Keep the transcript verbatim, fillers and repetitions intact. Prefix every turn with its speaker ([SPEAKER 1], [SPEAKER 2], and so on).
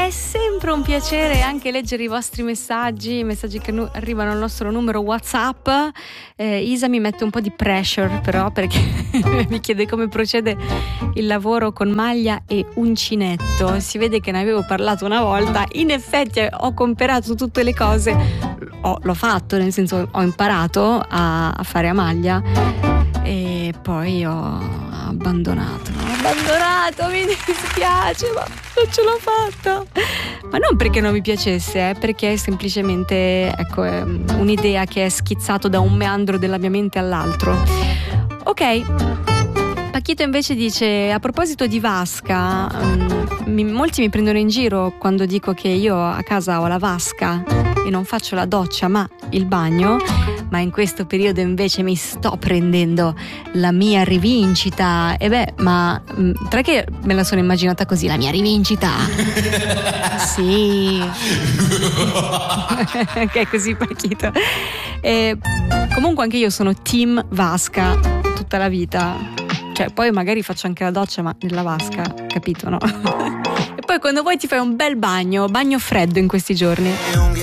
[SPEAKER 1] è sempre un piacere anche leggere i vostri messaggi, messaggi che nu- arrivano al nostro numero WhatsApp. Eh, Isa mi mette un po' di pressure però, perché mi chiede come procede il lavoro con maglia e uncinetto. Si vede che ne avevo parlato una volta. In effetti ho comperato tutte le cose, ho, l'ho fatto, nel senso ho imparato a, a fare a maglia e poi ho abbandonato. Ho abbandonato, mi dispiace, ma non ce l'ho fatta. Ma non perché non mi piacesse, eh, perché è semplicemente, ecco, è un'idea che è schizzato da un meandro della mia mente all'altro. Ok. Pacchito invece dice: a proposito di vasca, um, mi, molti mi prendono in giro quando dico che io a casa ho la vasca e non faccio la doccia ma il bagno, ma in questo periodo invece mi sto prendendo la mia rivincita. E beh, ma mh, tra che me la sono immaginata così, la mia rivincita. Sì. Che è così, Pacchito. E comunque anche io sono team vasca tutta la vita. Cioè, poi magari faccio anche la doccia, ma nella vasca, capito, no? E poi quando vuoi ti fai un bel bagno, bagno freddo in questi giorni.